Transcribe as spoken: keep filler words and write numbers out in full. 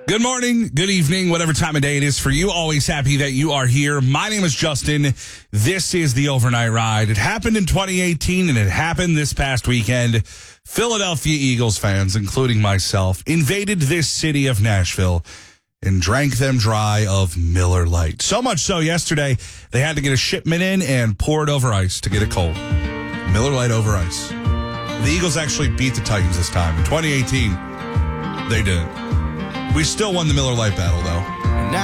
Good morning, good evening, whatever time of day it is for you. Always happy that you are here. My name is Justin. This is the Overnight Ride. It happened in twenty eighteen, and it happened this past weekend. Philadelphia Eagles fans, including myself, invaded this city of Nashville and drank them dry of Miller Lite. So much so, yesterday, they had to get a shipment in and pour it over ice to get it cold. Miller Lite over ice. The Eagles actually beat the Titans this time. In twenty eighteen, they didn't. We still won the Miller Lite battle, though.